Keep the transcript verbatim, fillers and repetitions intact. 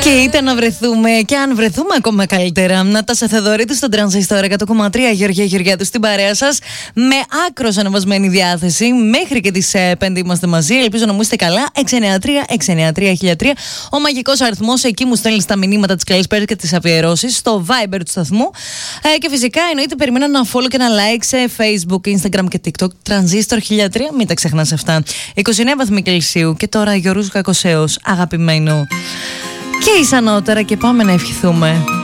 Και είτε να βρεθούμε και αν βρεθούμε ακόμα καλύτερα. Νάτασα Θεοδωρίδου στον Τρανζίστορ εκατό κόμμα τρία, Γεωργία Γεωργιάδου στην παρέα σας, με άκρως ανεβασμένη διάθεση. Μέχρι και τις πέντε είμαστε μαζί. Ελπίζω να μου είστε καλά. έξι εννιά τρία έξι εννιά τρία χίλια τρία. Ο μαγικός αριθμός, εκεί μου στέλνεις τα μηνύματα, τις καλησπέρας και τις αφιερώσεις στο Viber του σταθμού. Ε, και φυσικά εννοείται περιμένω ένα follow και ένα like σε Facebook, Instagram και TikTok. Τρανζίστορ χίλια τρία, μην τα ξεχνάς αυτά. είκοσι εννέα βαθμοί Κελσίου. Και τώρα Γιώργος Κακοσέος, αγαπημένο. Και εις ανώτερα, και πάμε να ευχηθούμε.